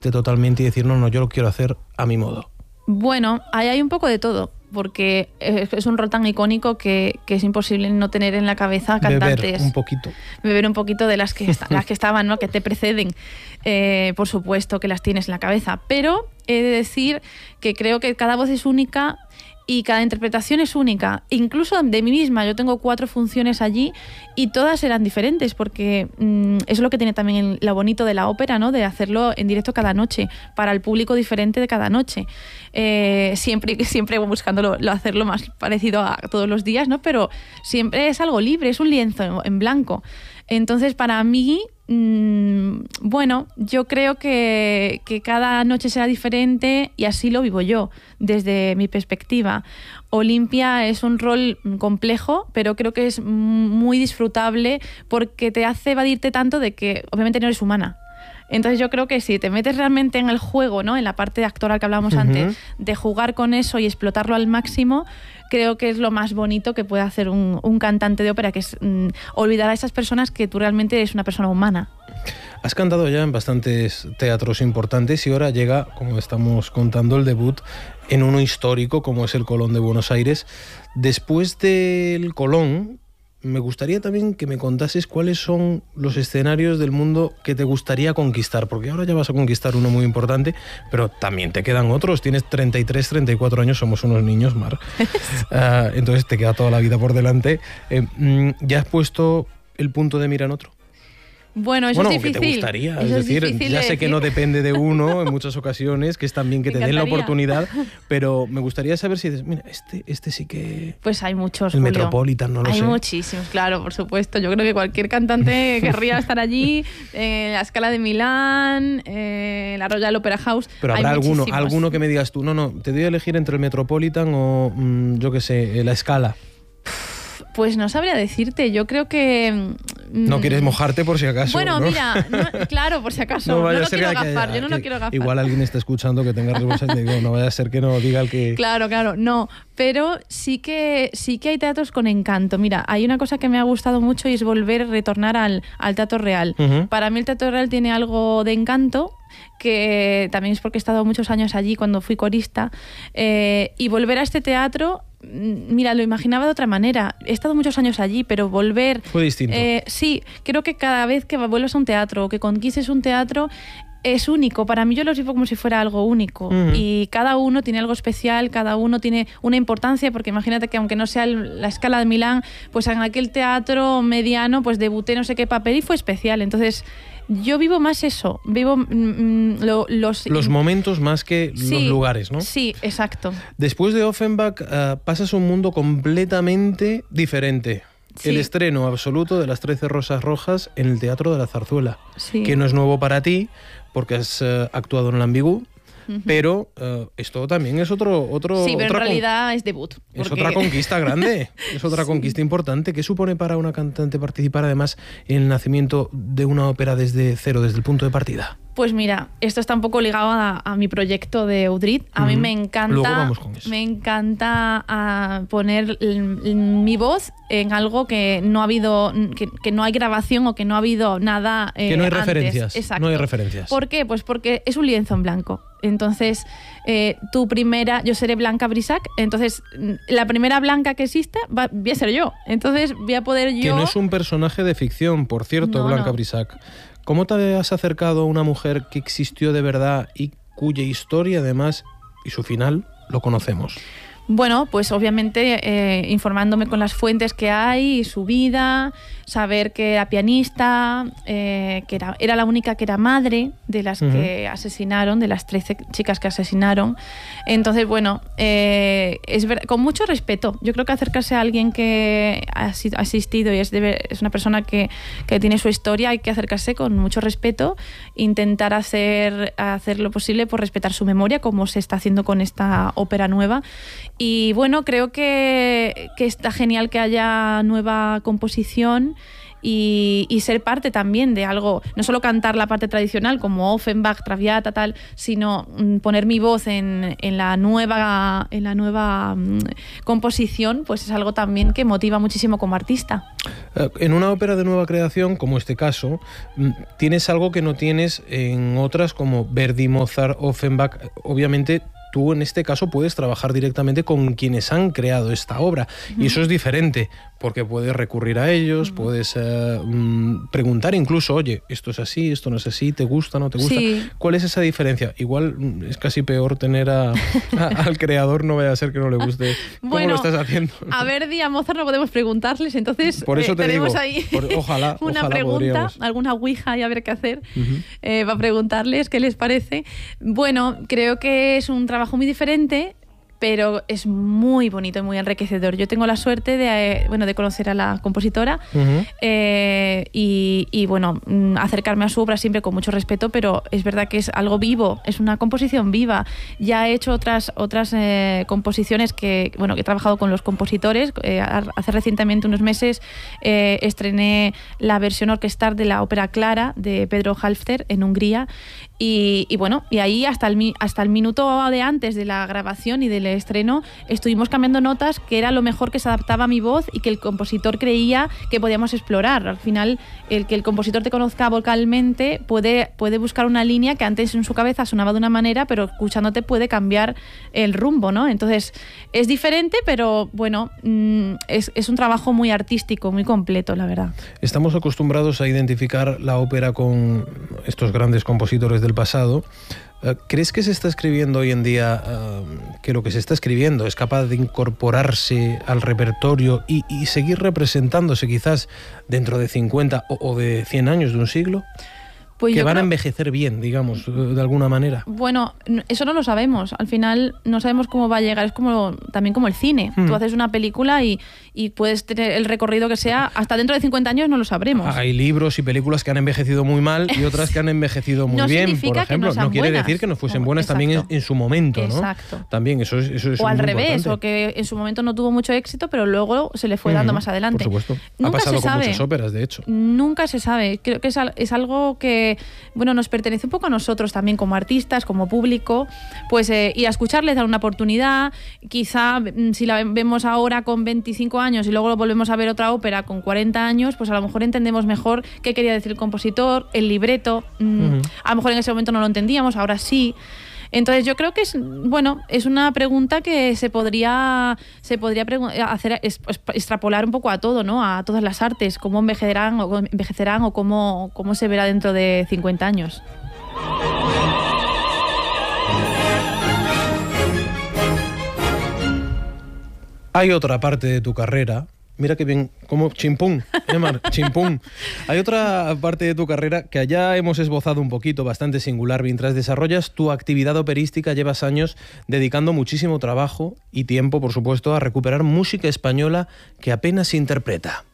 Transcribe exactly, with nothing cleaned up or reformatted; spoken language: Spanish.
totalmente y decir, no, no, yo lo quiero hacer a mi modo? Bueno, ahí hay un poco de todo, porque es un rol tan icónico que, que es imposible no tener en la cabeza cantantes. Beber un poquito. Beber un poquito de las que, está, las que estaban, ¿no? Que te preceden. Eh, por supuesto que las tienes en la cabeza, pero he de decir que creo que cada voz es única y cada interpretación es única, incluso de mí misma. Yo tengo cuatro funciones allí y todas eran diferentes, porque mmm, eso es lo que tiene también lo bonito de la ópera, ¿no? De hacerlo en directo cada noche, para el público diferente de cada noche. Eh, siempre, siempre buscando lo, lo hacerlo más parecido a todos los días, ¿no? Pero siempre es algo libre, es un lienzo en blanco. Entonces, para mí, mmm, bueno, yo creo que, que cada noche será diferente y así lo vivo yo, desde mi perspectiva. Olimpia es un rol complejo, pero creo que es muy disfrutable porque te hace evadirte tanto de que obviamente no eres humana. Entonces yo creo que si te metes realmente en el juego, ¿no? En la parte actoral que hablábamos uh-huh. antes, de jugar con eso y explotarlo al máximo, creo que es lo más bonito que puede hacer un, un cantante de ópera, que es mm, olvidar a esas personas que tú realmente eres una persona humana. Has cantado ya en bastantes teatros importantes y ahora llega, como estamos contando, el debut en uno histórico como es el Colón de Buenos Aires. Después del Colón, me gustaría también que me contases cuáles son los escenarios del mundo que te gustaría conquistar, porque ahora ya vas a conquistar uno muy importante, pero también te quedan otros. Tienes treinta y tres, treinta y cuatro años, somos unos niños, Mar. uh, entonces te queda toda la vida por delante. Eh, ¿Ya has puesto el punto de mira en otro? Bueno, eso bueno, es difícil. Que te gustaría, eso es decir, es ya sé decir. que no depende de uno en muchas ocasiones, que es también que me te encantaría. den la oportunidad, pero me gustaría saber si dices, mira, este, este sí que... Pues hay muchos, El Julio. Metropolitan, no lo hay sé. Hay muchísimos, claro, por supuesto. Yo creo que cualquier cantante querría estar allí, eh, la Scala de Milán, eh, la Royal Opera House. Pero habrá alguno, alguno que me digas tú, no, no, te doy a elegir entre el Metropolitan o, mmm, yo qué sé, la Scala. Pues no sabría decirte, yo creo que... Mmm, no quieres mojarte por si acaso, Bueno, ¿no? mira, no, claro, por si acaso, no, no lo a ser quiero que, agafar, que, yo no que, lo quiero agafar. Igual alguien está escuchando que tenga responsabilidad y digo, no vaya a ser que no diga el que... Claro, claro, no, pero sí que, sí que hay teatros con encanto. Mira, hay una cosa que me ha gustado mucho y es volver a retornar al, al Teatro Real. Uh-huh. Para mí el Teatro Real tiene algo de encanto, que también es porque he estado muchos años allí cuando fui corista, eh, y volver a este teatro... Mira, lo imaginaba de otra manera. He estado muchos años allí, pero volver... Fue distinto. Eh, sí, creo que cada vez que vuelvas a un teatro o que conquistes un teatro es único. Para mí yo lo vivo como si fuera algo único. Uh-huh. Y cada uno tiene algo especial, cada uno tiene una importancia, porque imagínate que aunque no sea el, la Scala de Milán, pues en aquel teatro mediano pues debuté no sé qué papel y fue especial. Entonces... Yo vivo más eso, vivo mm, lo, los... Los momentos más que sí, los lugares, ¿no? Sí, exacto. Después de Offenbach uh, pasas a un mundo completamente diferente. Sí. El estreno absoluto de Las Trece Rosas Rojas en el Teatro de la Zarzuela, sí. que no es nuevo para ti, porque has uh, actuado en el Ambigu, uh-huh. pero uh, esto también es otro... otro sí, pero otra en realidad con... es debut. Es porque... otra conquista grande, es otra sí. conquista importante. ¿Qué supone para una cantante participar además en el nacimiento de una ópera desde cero, desde el punto de partida? Pues mira, esto está un poco ligado a, a mi proyecto de Eudrit. A uh-huh. mí me encanta, Luego vamos con eso. me encanta a poner l- l- mi voz en algo que no ha habido, que, que no hay grabación o que no ha habido nada eh, que no hay antes. referencias. Exacto. No hay referencias. ¿Por qué? Pues porque es un lienzo en blanco. Entonces, eh, tu primera, yo seré Blanca Brisac, entonces la primera Blanca que exista va, voy a ser yo. Entonces voy a poder yo... Que no es un personaje de ficción, por cierto, no, Blanca no. Brisac. ¿Cómo te has acercado a una mujer que existió de verdad y cuya historia, además, y su final, lo conocemos? Bueno, pues obviamente eh, informándome con las fuentes que hay, su vida, saber que era pianista, eh, que era, era la única que era madre de las uh-huh. que asesinaron, de las trece chicas que asesinaron. Entonces, bueno, eh, es ver, con mucho respeto. Yo creo que acercarse a alguien que ha asistido y es, de, es una persona que, que tiene su historia, hay que acercarse con mucho respeto, intentar hacer, hacer lo posible por respetar su memoria, como se está haciendo con esta ópera nueva. Y bueno, creo que, que está genial que haya nueva composición y, y ser parte también de algo, no solo cantar la parte tradicional como Offenbach, Traviata, tal, sino mm, poner mi voz en, en la nueva, en la nueva mm, composición, pues es algo también que motiva muchísimo como artista. En una ópera de nueva creación, como este caso, tienes algo que no tienes en otras como Verdi, Mozart, Offenbach. Obviamente tú en este caso puedes trabajar directamente con quienes han creado esta obra, uh-huh. y eso es diferente, porque puedes recurrir a ellos, uh-huh. puedes eh, um, preguntar incluso, oye, esto es así, esto no es así, ¿te gusta, no te gusta? Sí. ¿Cuál es esa diferencia? Igual es casi peor tener a, a, al creador, no vaya a ser que no le guste. ¿Cómo bueno, lo estás haciendo? A Verdi y a Mozart no podemos preguntarles, entonces por eso eh, te tenemos digo, ahí por, ojalá, una ojalá pregunta, podríamos. alguna ouija y a ver qué hacer, uh-huh. eh, para preguntarles qué les parece. Bueno, creo que es un trabajo muy diferente, pero es muy bonito y muy enriquecedor. Yo tengo la suerte de, bueno, de conocer a la compositora, uh-huh. eh, y, y bueno, acercarme a su obra siempre con mucho respeto, pero es verdad que es algo vivo, es una composición viva. Ya he hecho otras, otras eh, composiciones que, bueno, que he trabajado con los compositores. Eh, hace recientemente unos meses eh, estrené la versión orquestal de la ópera Clara de Pedro Halfter en Hungría, y, y bueno, y ahí hasta el, hasta el minuto de antes de la grabación y del estreno estuvimos cambiando notas, que era lo mejor que se adaptaba a mi voz y que el compositor creía que podíamos explorar. Al final, el que el compositor te conozca vocalmente puede, puede buscar una línea que antes en su cabeza sonaba de una manera, pero escuchándote puede cambiar el rumbo, ¿no? Entonces, es diferente, pero bueno, es, es un trabajo muy artístico, muy completo, la verdad. Estamos acostumbrados a identificar la ópera con estos grandes compositores del pasado. ¿Crees que se está escribiendo hoy en día, uh, que lo que se está escribiendo es capaz de incorporarse al repertorio y, y seguir representándose quizás dentro de cincuenta o, o de cien años, de un siglo? Pues que van creo... a envejecer bien, digamos, de alguna manera. Bueno, eso no lo sabemos. Al final no sabemos cómo va a llegar. Es como también como el cine. Hmm. Tú haces una película y, y puedes tener el recorrido que sea. Hasta dentro de cincuenta años no lo sabremos. Hay libros y películas que han envejecido muy mal y otras que han envejecido muy no bien, por ejemplo. No, no quiere buenas. decir que no fuesen no, buenas exacto. también en, en su momento, ¿no? Exacto. También eso es, eso es o al muy revés, importante. O que en su momento no tuvo mucho éxito, pero luego se le fue dando uh-huh. más adelante. Por supuesto. Nunca ha pasado se con sabe. muchas óperas, de hecho. Nunca se sabe. Creo que es, es algo que, bueno, nos pertenece un poco a nosotros también como artistas, como público, pues eh, ir a escucharles, dar una oportunidad. Quizá si la vemos ahora con veinticinco años y luego lo volvemos a ver otra ópera con cuarenta años, pues a lo mejor entendemos mejor qué quería decir el compositor, el libreto. Mmm, uh-huh. A lo mejor en ese momento no lo entendíamos, ahora sí. Entonces yo creo que es, bueno, es una pregunta que se podría se podría hacer extrapolar un poco a todo, ¿no? A todas las artes, cómo envejecerán o envejecerán o cómo, cómo se verá dentro de cincuenta años. Hay otra parte de tu carrera, mira que bien, como chimpún, ¿eh, Mar? Chimpún. Hay otra parte de tu carrera que ya hemos esbozado un poquito, bastante singular. Mientras desarrollas tu actividad operística, llevas años dedicando muchísimo trabajo y tiempo, por supuesto, a recuperar música española que apenas se interpreta.